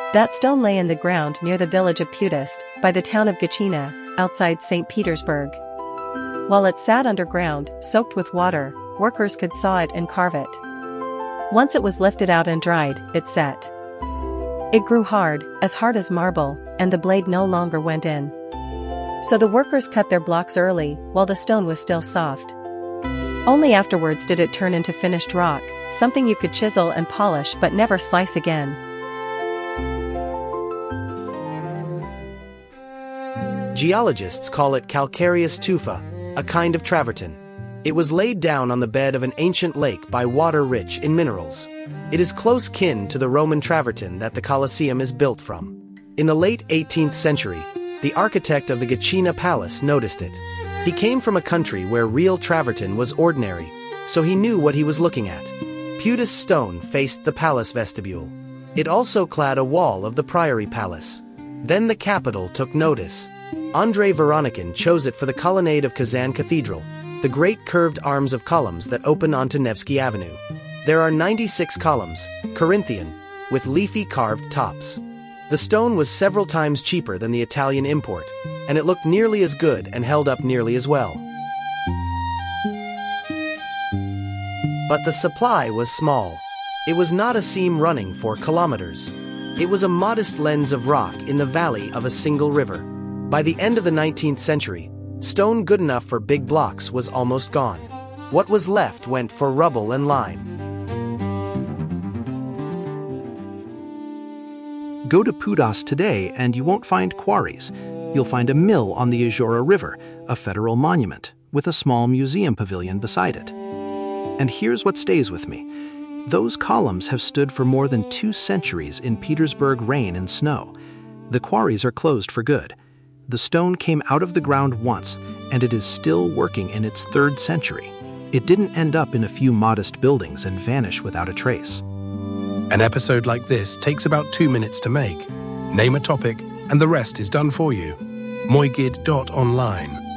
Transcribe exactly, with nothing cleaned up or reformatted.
That stone lay in the ground near the village of Putist, by the town of Gachina, outside Saint Petersburg. While it sat underground, soaked with water, workers could saw it and carve it. Once it was lifted out and dried, it set. It grew hard, as hard as marble, and the blade no longer went in. So the workers cut their blocks early, while the stone was still soft. Only afterwards did it turn into finished rock, something you could chisel and polish but never slice again. Geologists call it calcareous tufa, a kind of travertine. It was laid down on the bed of an ancient lake by water rich in minerals. It is close kin to the Roman travertine that the Colosseum is built from. In the late eighteenth century, the architect of the Gachina Palace noticed it. He came from a country where real travertine was ordinary, so he knew what he was looking at. Putist stone faced the palace vestibule. It also clad a wall of the priory palace. Then the capital took notice. Andrei Veronikin chose it for the colonnade of Kazan Cathedral, the great curved arms of columns that open onto Nevsky Avenue. There are ninety-six columns, Corinthian, with leafy carved tops. The stone was several times cheaper than the Italian import, and it looked nearly as good and held up nearly as well. But the supply was small. It was not a seam running for kilometers. It was a modest lens of rock in the valley of a single river. By the end of the nineteenth century, stone good enough for big blocks was almost gone. What was left went for rubble and lime. Go to Putast today and you won't find quarries. You'll find a mill on the Ozhora River, a federal monument, with a small museum pavilion beside it. And here's what stays with me. Those columns have stood for more than two centuries in Petersburg rain and snow. The quarries are closed for good. The stone came out of the ground once, and it is still working in its third century. It didn't end up in a few modest buildings and vanish without a trace. An episode like this takes about two minutes to make. Name a topic, and the rest is done for you. moigid dot online